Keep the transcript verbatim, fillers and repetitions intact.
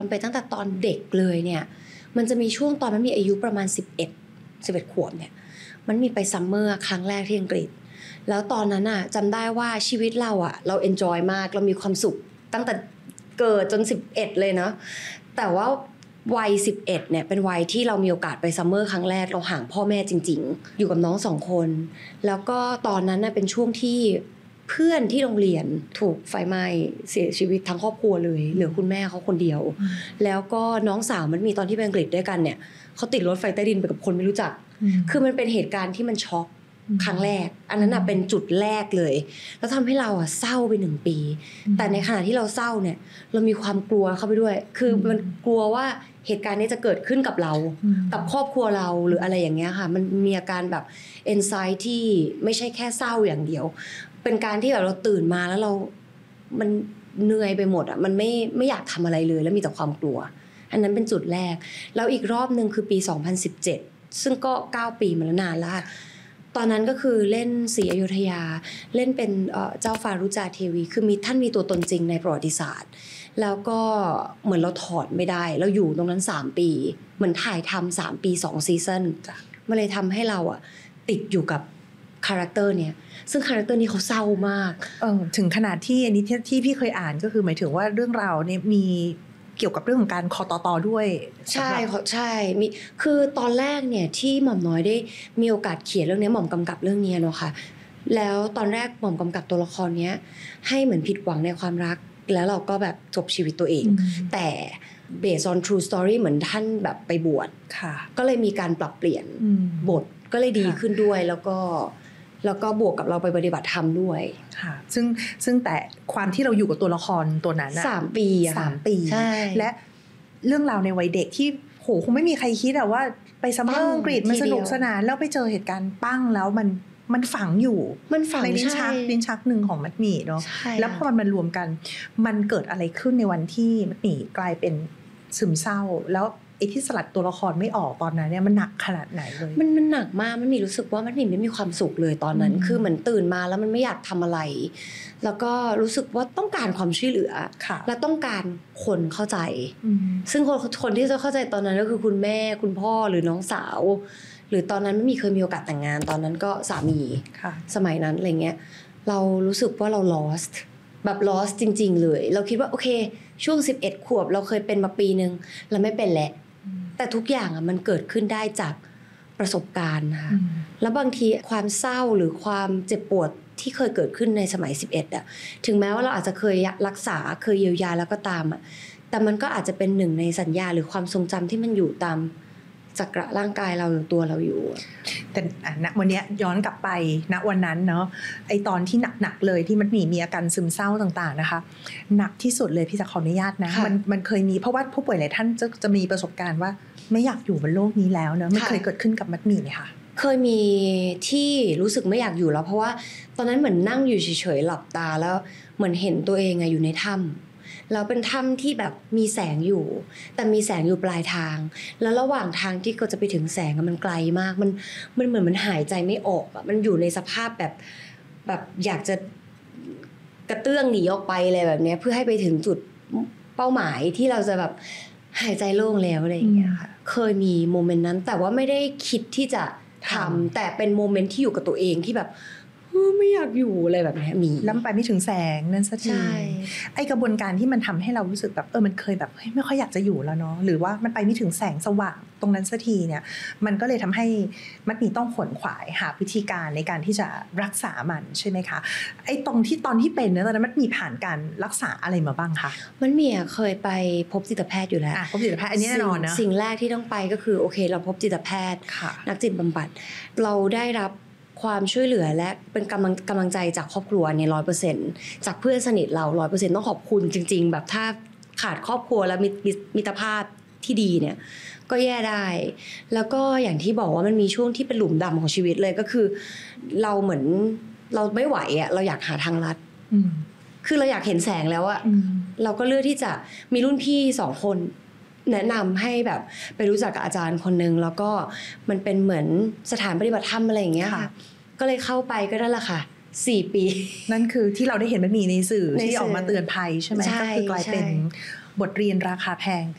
ไปตั้งแต่ตอนเด็กเลยเนี่ยมันจะมีช่วงตอนมันมีอายุประมาณสิบเอ็ด สิบเอ็ดขวบเนี่ยมันมีไปซัมเมอร์ครั้งแรกที่อังกฤษแล้วตอนนั้นอ่ะจำได้ว่าชีวิตเราอ่ะเราเอนจอยมากเรามีความสุขตั้งแต่เกิดจนสิบเอ็ดเลยเนาะแต่ว่าวัยสิบเอ็ดเนี่ยเป็นวัยที่เรามีโอกาสไปซัมเมอร์ครั้งแรกเราห่างพ่อแม่จริงๆอยู่กับน้องสองคนแล้วก็ตอนนั้นน่ะเป็นช่วงที่เพื่อนที่โรงเรียนถูกไฟไหม้เสียชีวิตทั้งครอบครัวเลยเหลือคุณแม่เขาคนเดียวแล้วก็น้องสาวมันมีตอนที่ไปอังกฤษด้วยกันเนี่ยเขาติดรถไฟใต้ดินไปกับคนไม่รู้จักคือมันเป็นเหตุการณ์ที่มันช็อกครั้งแรกอันนั้นน่ะเป็นจุดแรกเลยแล้วทำให้เราอ่ะเศร้าไปหนึ่งปีแต่ในขณะที่เราเศร้าเนี่ยเรามีความกลัวเข้าไปด้วยคือมันกลัวว่าเหตุการณ์นี้จะเกิดขึ้นกับเรากับครอบครัวเราหรืออะไรอย่างเงี้ยค่ะมันมีอาการแบบ anxiety ไม่ใช่แค่เศร้าอย่างเดียวเป็นการที่แบบเราตื่นมาแล้วเรามันเหนื่อยไปหมดอ่ะมันไม่ไม่อยากทำอะไรเลยแล้วมีแต่ความกลัวอันนั้นเป็นจุดแรกแล้วอีกรอบนึงคือปีสองพันสิบเจ็ดซึ่งก็เก้าปีมาแล้วนานแล้วตอนนั้นก็คือเล่นศรีอยุธยาเล่นเป็นเจ้าฟ้ารุจาเทวีคือมีท่านมีตัวตนจริงในประวัติศาสตร์แล้วก็เหมือนเราถอดไม่ได้เราอยู่ตรงนั้นสามปีเหมือนถ่ายทำสามปีสองซีซั่นมันเลยทำให้เราอะติดอยู่กับคาแรคเตอร์เนี่ยซึ่งคาแรคเตอร์นี้เขาเศร้ามากเออถึงขนาดที่อันนี้ที่ที่พี่เคยอ่านก็คือหมายถึงว่าเรื่องราวเนี่ยมีเกี่ยวกับเรื่องของการคอตตอด้วยใช่ใช่มีคือตอนแรกเนี่ยที่หม่อมน้อยได้มีโอกาสเขียนเรื่องนี้หม่อมกำกับเรื่องนี้เนาะค่ะแล้วตอนแรกหม่อมกำกับตัวละครเนี้ยให้เหมือนผิดหวังในความรักแล้วเราก็แบบจบชีวิตตัวเองแต่ based on true story เหมือนท่านแบบไปบวชก็เลยมีการปรับเปลี่ยนบทก็เลยดีขึ้นด้วยแล้วก็แล้วก็บวกกับเราไปปฏิบัติธรรมด้วยค่ะซึ่งซึ่งแต่ความที่เราอยู่กับตัวละครตัวนั้นสามปีสามปีใช่และเรื่องราวในวัยเด็กที่โหคงไม่มีใครคิดอะว่าไปซัมเมอร์อังกฤษมันสนุกสนานแล้วไปเจอเหตุการณ์ปั้งแล้วมันมันฝังอยู่มันฝังในลิ้นชักลิ้นชักหนึ่งของมัดหมี่เนาะแล้วพอมันมารวมกันมันเกิดอะไรขึ้นในวันที่มัดหมี่กลายเป็นซึมเศร้าแล้วไอ้ที่สลัดตัวละครไม่ออกตอนนั้นเนี่ยมันหนักขนาดไหนเลยมันมันหนักมากมันมีรู้สึกว่ามันไม่มีความสุขเลยตอนนั้นคือเหมือนตื่นมาแล้วมันไม่อยากทำอะไรแล้วก็รู้สึกว่าต้องการความช่วยเหลือและต้องการคนเข้าใจซึ่งคนคนที่จะเข้าใจตอนนั้นก็คือคุณแม่คุณพ่อหรือน้องสาวหรือตอนนั้นไม่มีเคยมีโอกาสแต่งงานตอนนั้นก็สามีสมัยนั้นอะไรเงี้ยเรารู้สึกว่าเรา lost แบบ lost จริงๆเลยเราคิดว่าโอเคช่วงสิบเอ็ดขวบเราเคยเป็นมาปีนึงแล้วไม่เป็นแหละแต่ทุกอย่างอ่ะมันเกิดขึ้นได้จากประสบการณ์ค่ะแล้วบางทีความเศร้าหรือความเจ็บปวดที่เคยเกิดขึ้นในสมัยสิบเอ็ดอ่ะถึงแม้ว่าเราอาจจะเคยรักษาเคยเยียวยาแล้วก็ตามอ่ะแต่มันก็อาจจะเป็นหนึ่งในสัญญาหรือความทรงจำที่มันอยู่ตามจักระร่างกายเราหรือตัวเราอยู่แต่ณวันนี้ย้อนกลับไปณวันนั้นเนาะไอตอนที่หนักๆเลยที่มันมีมีอาการซึมเศร้าต่างๆนะคะหนักที่สุดเลยพี่จะขออนุญาตนะมันมันเคยมีเพราะว่าผู้ป่วยหลายท่านจะจะมีประสบการณ์ว่าไม่อยากอยู่บนโลกนี้แล้วเนาะมันเคยเกิดขึ้นกับมัดหมี่ไหมคะเคยมีที่รู้สึกไม่อยากอยู่แล้วเพราะว่าตอนนั้นเหมือนนั่งอยู่เฉยๆหลับตาแล้วเหมือนเห็นตัวเองอยู่ในถ้ำแล้วเป็นถ้ำที่แบบมีแสงอยู่แต่มีแสงอยู่ปลายทางแล้วระหว่างทางที่ก็จะไปถึงแสงมันไกลมากมันมันเหมือนมันหายใจไม่ออกอ่ะมันอยู่ในสภาพแบบแบบอยากจะกระเตื้องหนีออกไปเลยแบบนี้เพื่อให้ไปถึงจุดเป้าหมายที่เราจะแบบหายใจโล่งแล้วอะไรอย่างเงี้ยค่ะเคยมีโมเมนต์นั้นแต่ว่าไม่ได้คิดที่จะทำแต่เป็นโมเมนต์ที่อยู่กับตัวเองที่แบบไม่อยากอยู่อะไรแบบนี้มีล้ำไปไม่ถึงแสงนั่นสักทีไอกระบวนการที่มันทำให้เรารู้สึกแบบเออมันเคยแบบไม่ค่อยอยากจะอยู่แล้วเนาะหรือว่ามันไปไม่ถึงแสงสว่างตรงนั้นสักทีเนี่ยมันก็เลยทำให้มัดหมี่ต้องขวนขวายหาวิธีการในการที่จะรักษามันใช่ไหมคะไอตรงที่ตอนที่เป็นเนี่ยตอนนั้นมัดหมี่ผ่านการรักษาอะไรมาบ้างคะมันมีเคยไปพบจิตแพทย์อยู่แล้วพบจิตแพทย์อันนี้แน่นอนนะสิ่งแรกที่ต้องไปก็คือโอเคเราพบจิตแพทย์นักจิตบำบัดเราได้รับความช่วยเหลือและเป็นกำลังกำลังใจจากครอบครัวใน ร้อยเปอร์เซ็นต์ จากเพื่อนสนิทเรา ร้อยเปอร์เซ็นต์ ต้องขอบคุณจริงๆแบบถ้าขาดครอบครัวและมิตรภาพที่ดีเนี่ยก็แย่ได้แล้วก็อย่างที่บอกว่ามันมีช่วงที่เป็นหลุมดำของชีวิตเลยก็คือเราเหมือนเราไม่ไหวอ่ะเราอยากหาทางลัดคือเราอยากเห็นแสงแล้วอ่ะเราก็เลือกที่จะมีรุ่นพี่สองคนแนะนำให้แบบไปรู้จักกับอาจารย์คนนึงแล้วก็มันเป็นเหมือนสถานปฏิบัติธรรมอะไรอย่างเงี้ยค่ะก็เลยเข้าไปก็ได้ละค่ะสี่ปีนั่นคือที่เราได้เห็นมันมีในสื่อที่ออกมาเตือนภัยใช่ไหมก็คือกลายเป็นบทเรียนราคาแพง